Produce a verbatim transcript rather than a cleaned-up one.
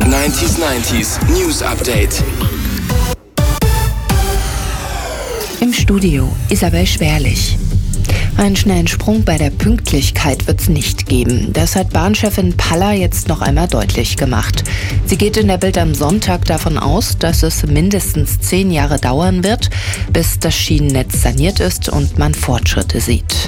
neunzig neunzig News Update. Im Studio Isabel Schwerlich. Einen schnellen Sprung bei der Pünktlichkeit wird es nicht geben. Das hat Bahnchefin Palla jetzt noch einmal deutlich gemacht. Sie geht in der Bild am Sonntag davon aus, dass es mindestens zehn Jahre dauern wird, bis das Schienennetz saniert ist und man Fortschritte sieht.